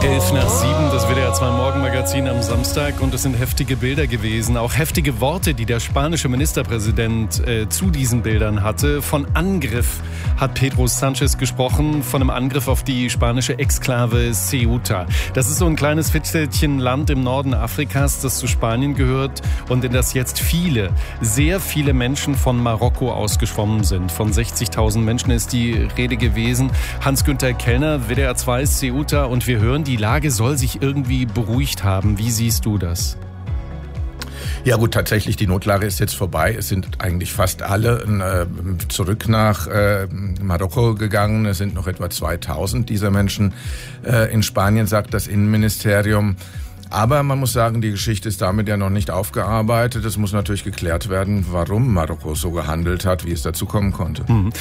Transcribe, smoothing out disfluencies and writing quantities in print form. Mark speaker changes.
Speaker 1: 11:07, das WDR 2 Morgenmagazin am Samstag, und es sind heftige Bilder gewesen, auch heftige Worte, die der spanische Ministerpräsident zu diesen Bildern hatte. Von Angriff hat Pedro Sánchez gesprochen, von einem Angriff auf die spanische Exklave Ceuta. Das ist so ein kleines Fitzelchen Land im Norden Afrikas, das zu Spanien gehört und in das jetzt sehr viele Menschen von Marokko ausgeschwommen sind. Von 60.000 Menschen ist die Rede gewesen. Hans-Günther Kellner, WDR 2 Ceuta, und wir hören, die Lage soll sich irgendwie beruhigt haben. Wie siehst du das?
Speaker 2: Ja gut, tatsächlich, die Notlage ist jetzt vorbei. Es sind eigentlich fast alle zurück nach Marokko gegangen. Es sind noch etwa 2.000 dieser Menschen in Spanien, sagt das Innenministerium. Aber man muss sagen, die Geschichte ist damit ja noch nicht aufgearbeitet. Es muss natürlich geklärt werden, warum Marokko so gehandelt hat, wie es dazu kommen konnte.